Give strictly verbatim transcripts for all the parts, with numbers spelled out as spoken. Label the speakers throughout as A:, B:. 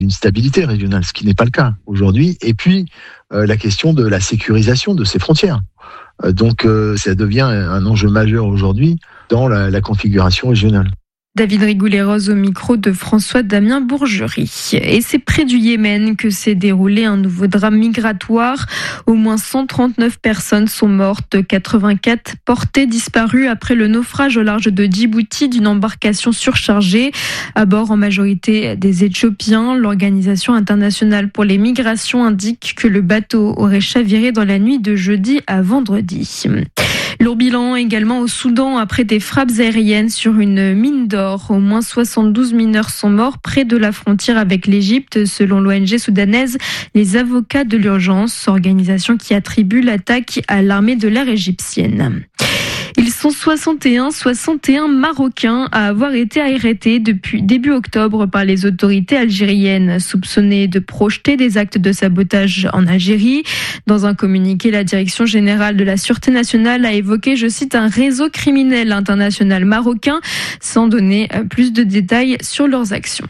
A: une stabilité régionale, ce qui n'est pas le cas aujourd'hui. Et puis, euh, la question de la sécurisation de ces frontières. Euh, donc, euh, ça devient un enjeu majeur aujourd'hui dans la, la configuration régionale.
B: David Rigoulet-Rose au micro de François-Damien Bourgerie. Et c'est près du Yémen que s'est déroulé un nouveau drame migratoire. Au moins cent trente-neuf personnes sont mortes, quatre-vingt-quatre portées disparues après le naufrage au large de Djibouti d'une embarcation surchargée. À bord en majorité des Éthiopiens, l'Organisation internationale pour les migrations indique que le bateau aurait chaviré dans la nuit de jeudi à vendredi. Lourd bilan également au Soudan après des frappes aériennes sur une mine d'or. Au moins soixante-douze mineurs sont morts près de la frontière avec l'Égypte, selon l'O N G soudanaise Les Avocats de l'Urgence, organisation qui attribue l'attaque à l'armée de l'air égyptienne. Ils sont soixante et un, soixante et un Marocains à avoir été arrêtés depuis début octobre par les autorités algériennes, soupçonnés de projeter des actes de sabotage en Algérie. Dans un communiqué, la Direction générale de la Sûreté nationale a évoqué, je cite, un réseau criminel international marocain, sans donner plus de détails sur leurs actions.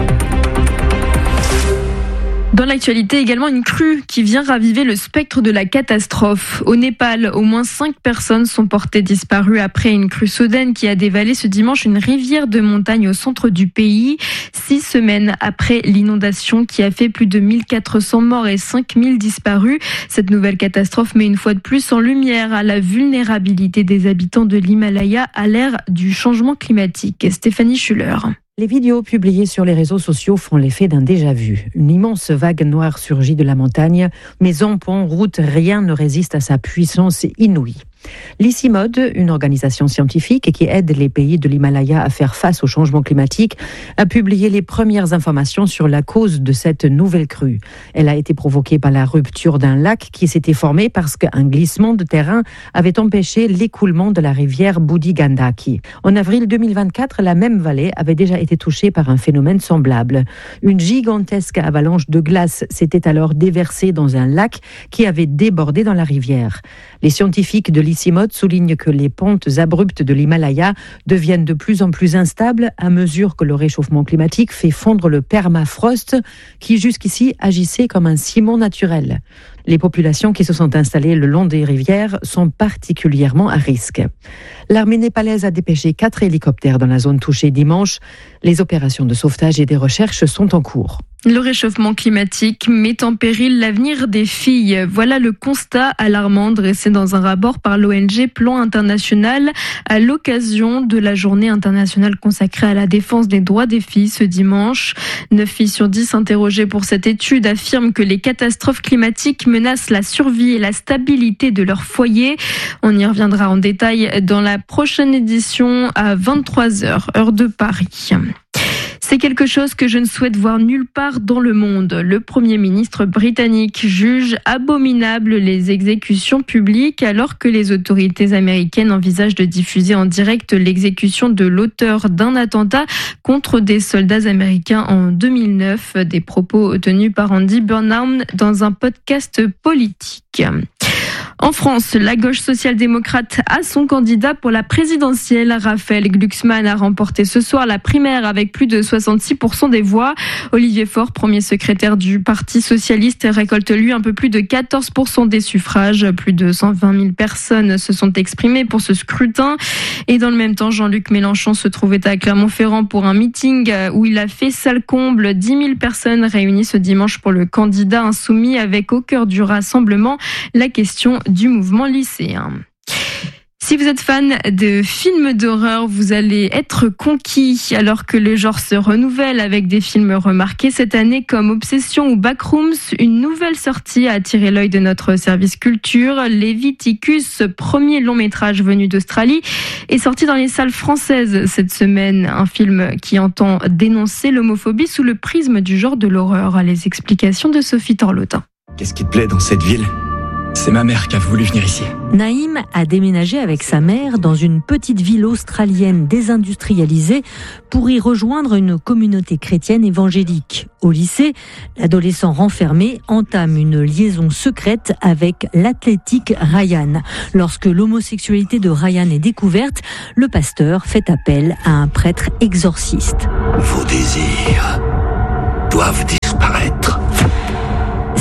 B: Dans l'actualité, également une crue qui vient raviver le spectre de la catastrophe. Au Népal, au moins cinq personnes sont portées disparues après une crue soudaine qui a dévalé ce dimanche une rivière de montagne au centre du pays. Six semaines après l'inondation qui a fait plus de mille quatre cents morts et cinq mille disparus. Cette nouvelle catastrophe met une fois de plus en lumière à la vulnérabilité des habitants de l'Himalaya à l'ère du changement climatique. Stéphanie Schuller.
C: Les vidéos publiées sur les réseaux sociaux font l'effet d'un déjà-vu. Une immense vague noire surgit de la montagne. Maisons, ponts, routes, rien ne résiste à sa puissance inouïe. L'ICIMOD, une organisation scientifique qui aide les pays de l'Himalaya à faire face au changement climatique, a publié les premières informations sur la cause de cette nouvelle crue. Elle a été provoquée par la rupture d'un lac qui s'était formé parce qu'un glissement de terrain avait empêché l'écoulement de la rivière Budi Gandaki. En avril deux mille vingt-quatre, la même vallée avait déjà été touchée par un phénomène semblable. Une gigantesque avalanche de glace s'était alors déversée dans un lac qui avait débordé dans la rivière. Les scientifiques de l'ICIMOD soulignent que les pentes abruptes de l'Himalaya deviennent de plus en plus instables à mesure que le réchauffement climatique fait fondre le permafrost qui jusqu'ici agissait comme un ciment naturel. Les populations qui se sont installées le long des rivières sont particulièrement à risque. L'armée népalaise a dépêché quatre hélicoptères dans la zone touchée dimanche. Les opérations de sauvetage et des recherches sont en cours.
B: Le réchauffement climatique met en péril l'avenir des filles. Voilà le constat alarmant dressé dans un rapport par l'O N G Plan International à l'occasion de la journée internationale consacrée à la défense des droits des filles ce dimanche. neuf filles sur dix interrogées pour cette étude affirment que les catastrophes climatiques menacent la survie et la stabilité de leur foyer. On y reviendra en détail dans la prochaine édition à vingt-trois heures, heure de Paris. C'est quelque chose que je ne souhaite voir nulle part dans le monde. Le Premier ministre britannique juge abominable les exécutions publiques alors que les autorités américaines envisagent de diffuser en direct l'exécution de l'auteur d'un attentat contre des soldats américains en deux mille neuf. Des propos tenus par Andy Burnham dans un podcast politique. En France, la gauche social-démocrate a son candidat pour la présidentielle. Raphaël Glucksmann a remporté ce soir la primaire avec plus de soixante-six pour cent des voix. Olivier Faure, premier secrétaire du Parti socialiste, récolte lui un peu plus de quatorze pour cent des suffrages. Plus de cent vingt mille personnes se sont exprimées pour ce scrutin. Et dans le même temps, Jean-Luc Mélenchon se trouvait à Clermont-Ferrand pour un meeting où il a fait salle comble. dix mille personnes réunies ce dimanche pour le candidat insoumis avec au cœur du rassemblement la question du mouvement lycéen. Si vous êtes fan de films d'horreur, vous allez être conquis alors que le genre se renouvelle avec des films remarqués cette année comme Obsession ou Backrooms. Une nouvelle sortie a attiré l'œil de notre service culture. Leviticus, premier long métrage venu d'Australie, est sorti dans les salles françaises cette semaine. Un film qui entend dénoncer l'homophobie sous le prisme du genre de l'horreur. Les explications de Sophie Torlotin.
D: Qu'est-ce qui te plaît dans cette ville ? C'est ma mère qui a voulu venir ici.
E: Naïm a déménagé avec sa mère dans une petite ville australienne désindustrialisée pour y rejoindre une communauté chrétienne évangélique. Au lycée, l'adolescent renfermé entame une liaison secrète avec l'athlétique Ryan. Lorsque l'homosexualité de Ryan est découverte, le pasteur fait appel à un prêtre exorciste.
F: Vos désirs doivent disparaître.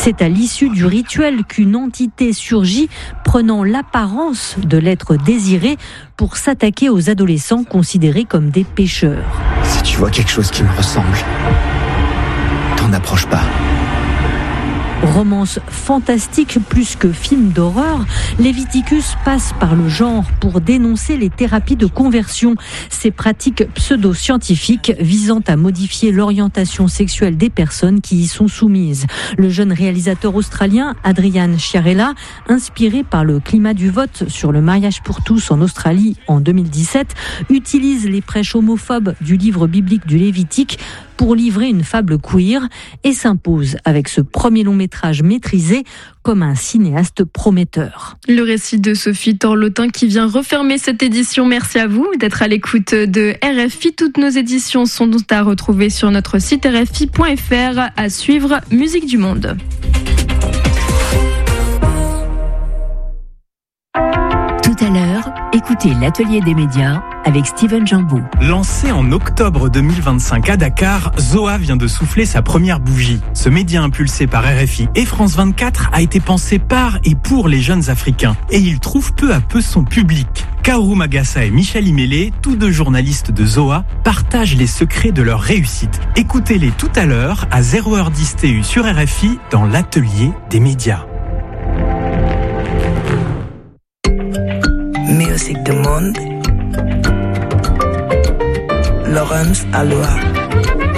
E: C'est à l'issue du rituel qu'une entité surgit, prenant l'apparence de l'être désiré pour s'attaquer aux adolescents considérés comme des pécheurs.
D: Si tu vois quelque chose qui me ressemble, t'en approche pas.
E: Romance fantastique plus que film d'horreur, Leviticus passe par le genre pour dénoncer les thérapies de conversion, ces pratiques pseudo-scientifiques visant à modifier l'orientation sexuelle des personnes qui y sont soumises. Le jeune réalisateur australien Adrian Chiarella, inspiré par le climat du vote sur le mariage pour tous en Australie en deux mille dix-sept, utilise les prêches homophobes du livre biblique du Lévitique pour livrer une fable queer et s'impose avec ce premier long métrage maîtrisé comme un cinéaste prometteur.
B: Le récit de Sophie Torlotin qui vient refermer cette édition. Merci à vous d'être à l'écoute de R F I. Toutes nos éditions sont à retrouver sur notre site r f i point f r. À suivre, Musique du Monde.
F: Tout à l'heure, écoutez l'atelier des médias avec Steven Jambou.
G: Lancé en octobre deux mille vingt-cinq à Dakar, Zoa vient de souffler sa première bougie. Ce média impulsé par R F I et France vingt-quatre a été pensé par et pour les jeunes Africains. Et il trouve peu à peu son public. Kaoru Magassa et Michel Imélé, tous deux journalistes de Zoa, partagent les secrets de leur réussite. Écoutez-les tout à l'heure à zéro heure dix T U sur R F I dans l'atelier des médias.
H: Musique du monde, Laurence Aloha.